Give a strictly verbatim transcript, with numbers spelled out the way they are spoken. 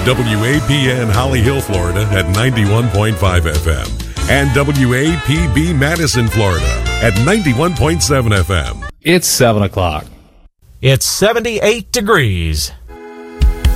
W A P N Holly Hill, Florida at ninety-one point five F M and W A P B Madison, Florida at ninety-one point seven F M. It's seven o'clock. It's seventy-eight degrees.